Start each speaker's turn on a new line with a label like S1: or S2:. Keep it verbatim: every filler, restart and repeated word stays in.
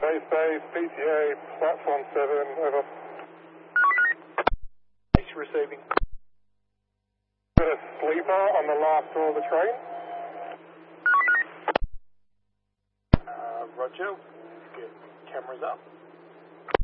S1: Space Base, P T A, Platform seven, over.
S2: Thanks for receiving.
S1: Got a sleeper on the last door of the train.
S2: Uh, Roger, get cameras up.